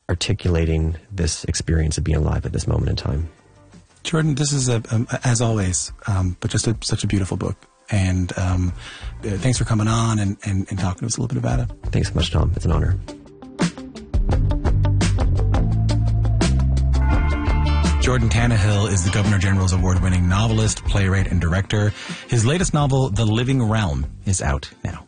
articulating this experience of being alive at this moment in time. Jordan, this is, as always, but just such a beautiful book. And thanks for coming on and talking to us a little bit about it. Thanks so much, Tom. It's an honor. Jordan Tannahill is the Governor General's award-winning novelist, playwright, and director. His latest novel, The Living Realm, is out now.